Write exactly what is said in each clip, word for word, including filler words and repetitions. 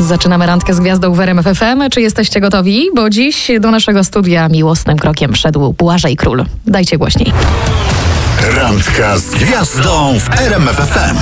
Zaczynamy randkę z gwiazdą w R M F F M. Czy jesteście gotowi? Bo dziś do naszego studia miłosnym krokiem wszedł Błażej Król. Dajcie głośniej. Randka z gwiazdą w R M F F M.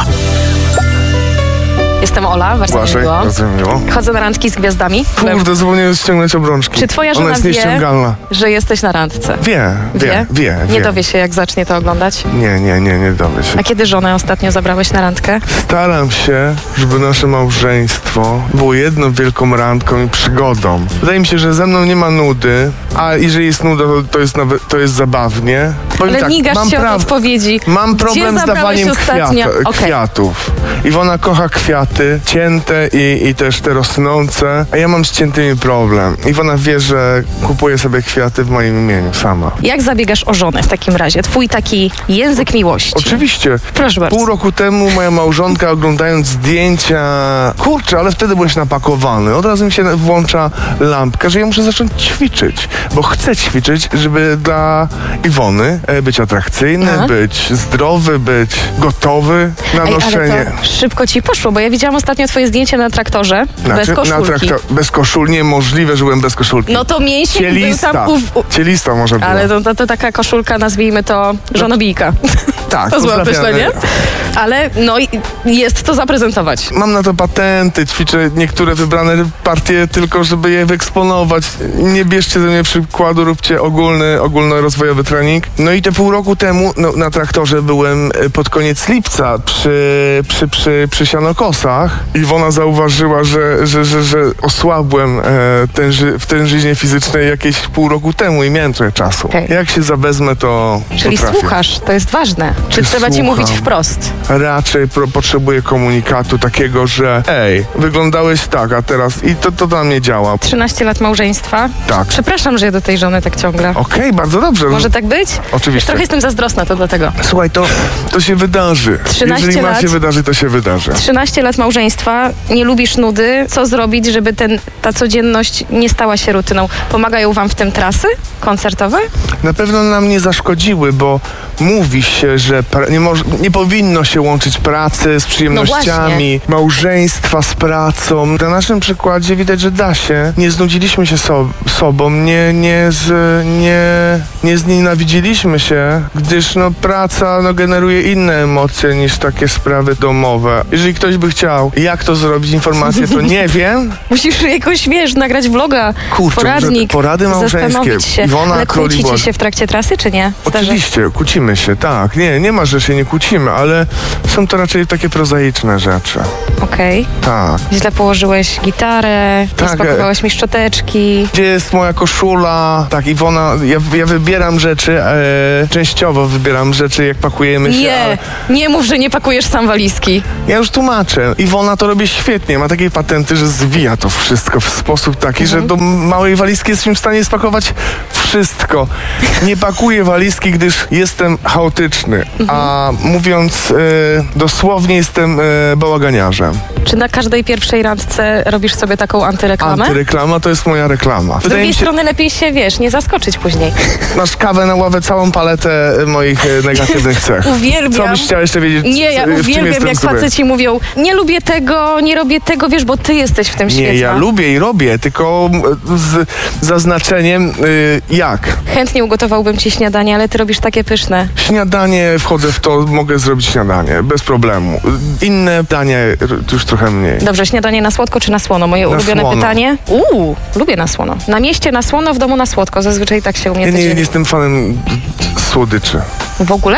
Jestem Ola, bardzo Błażej, miło. bardzo miło. Chodzę na randki z gwiazdami. Kurde, zapomniałem ściągnąć obrączki. Czy twoja żona Ona jest wie, nieściągalna. że jesteś na randce? Wie, wie, wie, wie. Nie dowie się, jak zacznie to oglądać? Nie, nie, nie, nie dowie się. A kiedy żonę ostatnio zabrałeś na randkę? Staram się, żeby nasze małżeństwo było jedną wielką randką i przygodą. Wydaje mi się, że ze mną nie ma nudy, a jeżeli jest nuda, to, to, jest, nawet, to jest zabawnie. Powiem Ale tak, migasz mam się od praw- odpowiedzi. Mam Gdzie problem z zabrałeś dawaniem ostatnio? kwiat, Okej. kwiatów. Iwona kocha kwiaty, cięte i, i też te rosnące, a ja mam z ciętymi problem. Iwona wie, że kupuje sobie kwiaty w moim imieniu sama. Jak zabiegasz o żonę w takim razie? Twój taki język miłości. Oczywiście. Proszę bardzo. Pół roku temu moja małżonka, oglądając zdjęcia, kurczę, ale wtedy byłeś napakowany. Od razu mi się włącza lampka, że ja muszę zacząć ćwiczyć, bo chcę ćwiczyć, żeby dla Iwony e, być atrakcyjny, Aha. być zdrowy, być gotowy na Ej, noszenie. ale to szybko ci poszło, bo ja widziałam ostatnio twoje zdjęcie na traktorze bez Na koszulki. traktor, bez koszulki, niemożliwe, że byłem bez koszulki. No to mięsień był Cielista, tam... U, u, cielista może była. ale to, to, to taka koszulka, nazwijmy to żonobijka. tak, To złe pozdrawiamy. określenie. Ale no i jest to zaprezentować. Mam na to patenty, ćwiczę niektóre wybrane partie tylko, żeby je wyeksponować. Nie bierzcie ze mnie przykładu, róbcie ogólny, ogólnorozwojowy trening. No i te pół roku temu no, na traktorze byłem e, pod koniec lipca przy, przy, przy, przy sianokosach. Iwona zauważyła, że, że, że, że osłabłem e, tęży, w tężyźnie fizycznej jakieś pół roku temu i miałem trochę czasu. Okej. Jak się zabezmę, to Czyli potrafię. słuchasz, to jest ważne. Czy, Czy trzeba ci słucham? mówić wprost? Raczej pro, potrzebuję komunikatu takiego, że ej, wyglądałeś tak, a teraz i to, to dla mnie działa. trzynaście lat małżeństwa. Tak. Przepraszam, że ja do tej żony tak ciągle. Okej, bardzo dobrze. Może tak być? Oczywiście. Trochę jestem zazdrosna, to dlatego. Słuchaj, to, to się wydarzy. trzynaście Jeżeli ma lat. się wydarzy, to się wydarzy. trzynaście lat małżeństwa, nie lubisz nudy. Co zrobić, żeby ten, ta codzienność nie stała się rutyną? Pomagają wam w tym trasy koncertowe? Na pewno nam nie zaszkodziły, bo mówi się, że pra- nie, moż- nie powinno się łączyć pracy z przyjemnościami, małżeństwa z pracą. Na naszym przykładzie widać, że da się. Nie znudziliśmy się so- sobą, nie, nie, z, nie, nie znienawidziliśmy się, gdyż no, praca no, generuje inne emocje niż takie sprawy domowe. Jeżeli ktoś by chciał, jak to zrobić, informację, to nie wiem. Musisz jakoś, wiesz, nagrać vloga, Kurczę, poradnik, może porady małżeńskie. zastanowić się. Iwona Ale kłócicie Królik- się w trakcie trasy, czy nie? Zdarza- Oczywiście, kłócimy się, tak. Nie, nie ma, że się nie kłócimy, ale są to raczej takie prozaiczne rzeczy. Okej. Tak. Źle położyłeś gitarę, nie Tak, spakowałeś mi szczoteczki. Gdzie jest moja koszula? Tak, Iwona, ja, ja wybieram rzeczy, e, częściowo wybieram rzeczy, jak pakujemy się. Nie, ale nie mów, że nie pakujesz sam walizki. ja już tłumaczę. Iwona to robi świetnie. Ma takie patenty, że zwija to wszystko w sposób taki, że do małej walizki jesteśmy w stanie spakować wszystko. Nie pakuję walizki, gdyż jestem chaotyczny. A mówiąc e, dosłownie, jestem e, bałaganiarzem. Czy na każdej pierwszej randce robisz sobie taką antyreklamę? Antyreklama to jest moja reklama. Z Wydaje drugiej mi się, strony lepiej się, wiesz, nie zaskoczyć później. masz kawę na ławę, całą paletę moich e, negatywnych cech. Uwielbiam. Co byś chciała jeszcze wiedzieć? Nie, ja w czym uwielbiam, jestem jak zły? faceci mówią, nie lubię tego, nie robię tego, wiesz, bo ty jesteś w tym Nie, świecie. ja lubię i robię, tylko e, z zaznaczeniem y, jak. Chętnie ugotowałbym ci śniadanie, ale ty robisz takie pyszne. Śniadanie, wchodzę w to, mogę zrobić śniadanie, bez problemu. Inne danie r- już trochę mniej. Dobrze, śniadanie na słodko czy na słono? Moje Na ulubione słono. pytanie. Uuu, lubię na słono. Na mieście na słono, w domu na słodko. Zazwyczaj tak się u mnie Ja to nie, dzieje. nie jestem fanem słodyczy. W ogóle?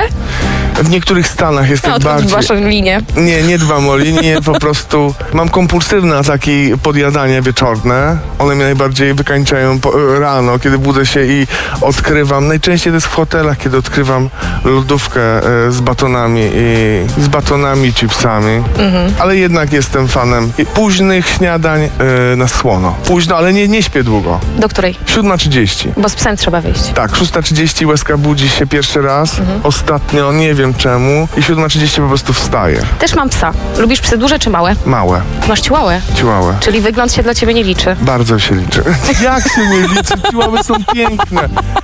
W niektórych stanach jestem No, to bardziej... waszą linię. Nie, nie dbam o linię, po prostu mam kompulsywne ataki podjadania wieczorne. One mnie najbardziej wykańczają po, rano, kiedy budzę się i odkrywam. Najczęściej to jest w hotelach, kiedy odkrywam lodówkę e, z batonami i z batonami i chipsami. Mhm. Ale jednak jestem fanem późnych śniadań e, na słono. Późno, ale nie, nie śpię długo. Do której? siódma trzydzieści. Bo z psem trzeba wyjść. Tak, szósta trzydzieści łezka budzi się pierwszy raz. Ostatnio nie wiem czemu. I siódma trzydzieści po prostu wstaje. Też mam psa. Lubisz psy duże czy małe? Małe, Masz ciłałę. ciłałe. Czyli wygląd się dla ciebie nie liczy. Bardzo się liczy. Jak się nie liczy? Ciłały są piękne.